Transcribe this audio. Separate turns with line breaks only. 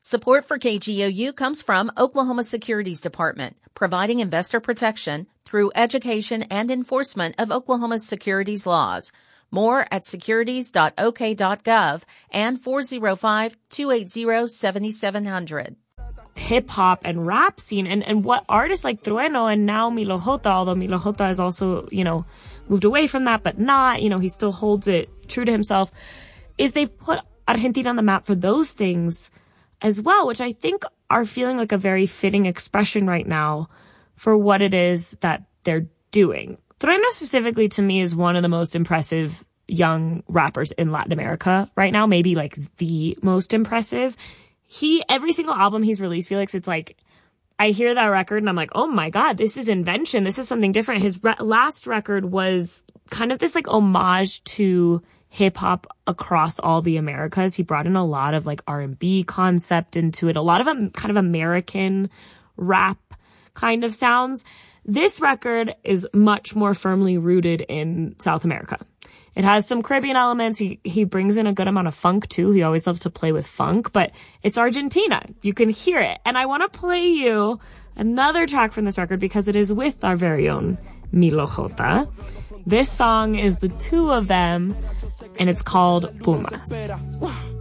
Support for KGOU comes from Oklahoma Securities Department, providing investor protection through education and enforcement of Oklahoma's securities laws. More at securities.ok.gov and 405-280-7700.
Hip-hop and rap scene and what artists like Trueno and now Milo J, although Milo J has also, moved away from that, but not, he still holds it true to himself, is they've put Argentina on the map for those things as well, which I think are feeling like a very fitting expression right now for what it is that they're doing. Trueno specifically to me is one of the most impressive young rappers in Latin America right now, maybe like the most impressive. Every single album he's released, Felix, it's like, I hear that record and I'm like, oh my God, this is invention. This is something different. His last record was kind of this like homage to hip hop across all the Americas. He brought in a lot of like R&B concept into it, a lot of kind of American rap kind of sounds. This record is much more firmly rooted in South America. It has some Caribbean elements. He brings in a good amount of funk too. He always loves to play with funk, but it's Argentina. You can hear it. And I want to play you another track from this record because it is with our very own Milo J. This song is the two of them, and it's called Pumas.